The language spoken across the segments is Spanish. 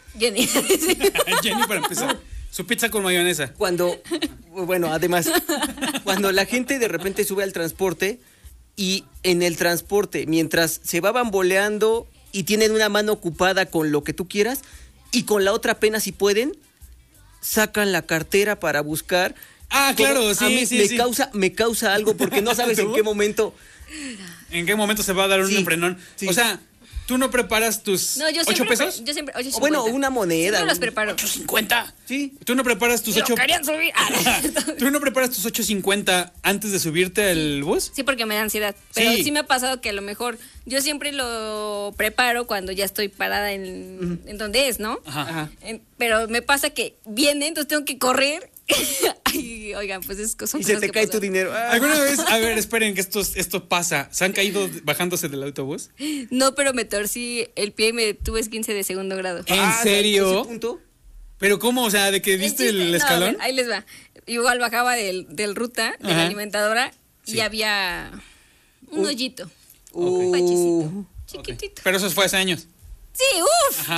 Jenny. Jenny, para empezar. Su pizza con mayonesa. Además, cuando la gente de repente sube al transporte y en el transporte, mientras se va bamboleando y tienen una mano ocupada con lo que tú quieras y con la otra apenas si pueden, sacan la cartera para buscar. Ah, claro, sí, a mí sí. me causa algo porque no sabes en qué momento. ¿En qué momento se va a dar un frenón? Sí. O sea, ¿tú no preparas tus 8 pesos? Yo siempre, 8.50. Bueno, una moneda. Siempre los preparo. 8.50. Sí. ¿Tú no preparas tus 8? Querían subir. ¿Tú no preparas tus 8.50 antes de subirte al bus? Sí, porque me da ansiedad. Pero Sí. sí me ha pasado que a lo mejor yo siempre lo preparo cuando ya estoy parada en donde es, ¿no? Ajá. Pero me pasa que viene, entonces tengo que correr. Ay, oigan, pues es cosa. Y se te cae tu dinero. ¿Alguna vez? A ver, esperen que esto pasa. ¿Se han caído bajándose del autobús? No, pero me torcí el pie y me tuve 15 de segundo grado. ¿En serio? ¿Ese punto? ¿Pero cómo? O sea, ¿de que diste el escalón? No, a ver, ahí les va. Igual bajaba del ruta, de la alimentadora, y había un hoyito. Un bachecito. Chiquitito. Pero eso fue hace años. Sí, uff.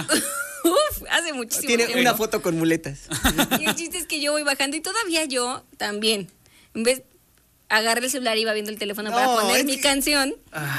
Uf, hace muchísimo Tiene tiempo. una foto con muletas. Y el chiste es que yo voy bajando y todavía yo también. En vez agarré el celular y iba viendo el teléfono para poner mi canción.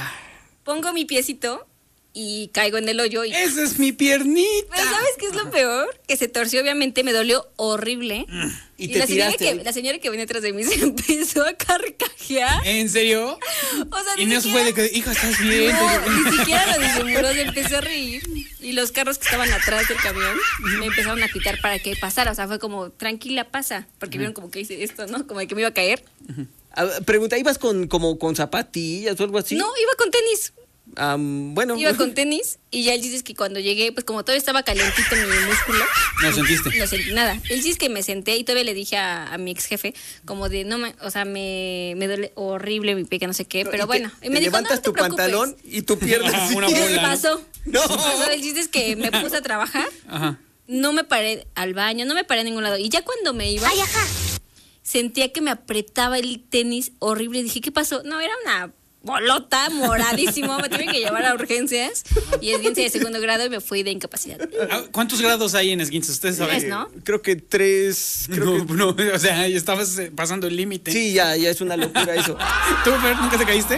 Pongo mi piecito y caigo en el hoyo y ¡Esa es mi piernita! pero ¿sabes qué es lo peor? Que se torció, obviamente, me dolió horrible. Y te la tiraste. señora que venía atrás de mí se empezó a carcajear. ¿En serio? O sea, Y ni no se fue de que, hija, ¿estás bien? No, ni siquiera lo disimuló, se empezó a reír. Y los carros que estaban atrás del camión me empezaron a pitar para que pasara. O sea, fue como, tranquila, pasa. Porque vieron como que hice esto, ¿no? Como de que me iba a caer. Pregunta, ¿ibas con zapatillas o algo así? No, iba con tenis. Bueno. Iba con tenis y ya el chiste es que cuando llegué, pues como todavía estaba calientito mi músculo. ¿No sentiste? No sentí nada. El chiste es que me senté y todavía le dije a mi ex jefe como de, o sea, me duele horrible mi pie, que no sé qué, pero bueno. Y me dijo, levantas no te tu preocupes. pantalón y tu pierna. Una ¿Qué bola. pasó? No. ¿Qué pasó? El chiste es que me puse a trabajar. Ajá. No me paré al baño, no me paré a ningún lado. Y ya cuando me iba, sentía que me apretaba el tenis horrible. Y dije, ¿qué pasó? No, era una bolota moradísimo. Me tuve que llevar a urgencias. Y esguince de segundo grado y me fui de incapacidad. ¿Cuántos grados hay en esguince? ¿Ustedes saben? 3, ¿no? Creo que 3. No, o sea, ya estabas pasando el límite. Sí, ya es una locura eso. ¿Tú, Fer, nunca te caíste?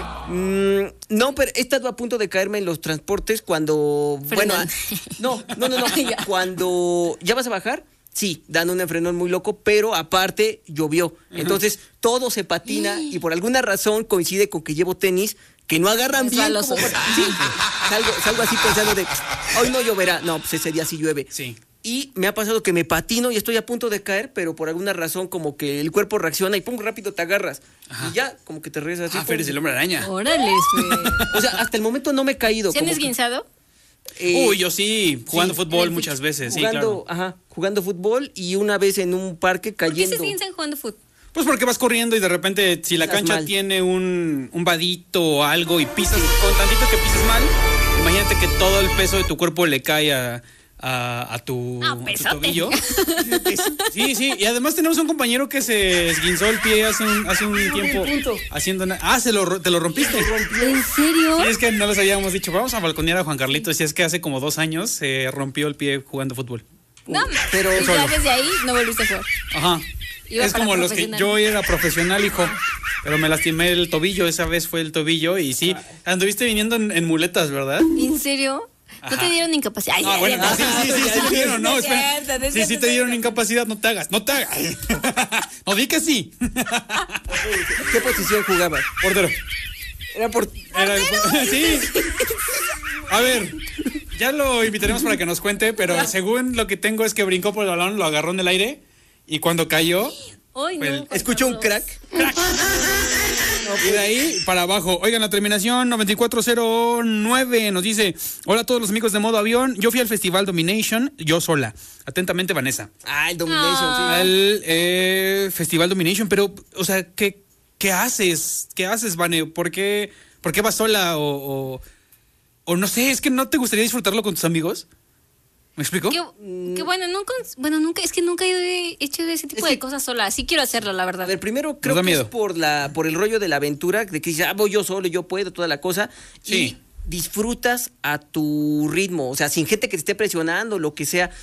No, pero he estado a punto de caerme en los transportes cuando... Frenón. No. Cuando ya vas a bajar, sí, dan un enfrenón muy loco, pero aparte llovió. Entonces todo se patina y por alguna razón coincide con que llevo tenis que no agarran bien. Resbalosos. Sí, salgo así pensando de, hoy no lloverá. No, pues ese día sí llueve. Sí. Y me ha pasado que me patino y estoy a punto de caer, pero por alguna razón como que el cuerpo reacciona y pum, rápido te agarras. Ajá. Y ya, como que te regresas así. Fer es el hombre araña. Órale, O sea, hasta el momento no me he caído. ¿Se han como que, esguinzado? Uy, yo sí, jugando sí, fútbol muchas veces, sí, claro. Jugando fútbol y una vez en un parque ¿Por qué se cayendo. esguinzan jugando fútbol? Pues porque vas corriendo y de repente, si la Pisas cancha mal. tiene un vadito o algo y pisas, con tantito que pisas mal, imagínate que todo el peso de tu cuerpo le cae a tu pesote. tobillo. Sí, y además tenemos un compañero que se esguinzó el pie hace un tiempo haciendo te lo rompiste. ¿En serio? Sí, es que no les habíamos dicho, vamos a balconear a Juan Carlitos, y es que hace como 2 años se rompió el pie jugando fútbol. No, Pero y ya desde ahí no volviste a jugar. Ajá. Iba Es para como los que profesional. yo era profesional, hijo, pero me lastimé el tobillo, esa vez fue el tobillo y sí, anduviste viniendo en muletas, ¿verdad? ¿En serio? ¿No te Ajá. dieron incapacidad? Ay, Ah, bueno, no. sí te dieron, no, No es espera. cierto, no es Sí te cierto. dieron incapacidad, no te hagas. No di que sí. ¿Qué posición jugaba? Portero. Era por... Sí. A ver, ya lo invitaremos para que nos cuente, pero según lo que tengo es que brincó por el balón, lo agarró en el aire y cuando cayó, Ay, no, por Escuchó un favor. crack. y de ahí para abajo. Oigan, la terminación 9409 nos dice: hola a todos los amigos de Modo Avión. Yo fui al Festival Domination, yo sola. Atentamente, Vanessa. Ah, el Domination, sí. Al Festival Domination, pero, o sea, ¿qué haces? ¿Qué haces, Vane? ¿Por qué vas sola? O no sé, es que no te gustaría disfrutarlo con tus amigos. ¿Me explico? Que nunca, es que nunca he hecho ese tipo Es de que- cosas sola. Sí quiero hacerlo, la A verdad. ver, primero creo da que miedo. es por el rollo de la aventura, de que ya voy yo solo, yo puedo, toda la cosa. Sí. Y disfrutas a tu ritmo, o sea, sin gente que te esté presionando, lo que sea.